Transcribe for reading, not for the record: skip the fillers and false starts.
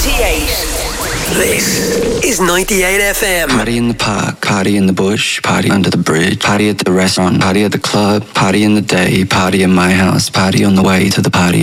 98. This is 98 FM. Party in the park, party in the bush, party under the bridge, party at the restaurant, party at the club, party in the day, party in my house, party on the way to the party.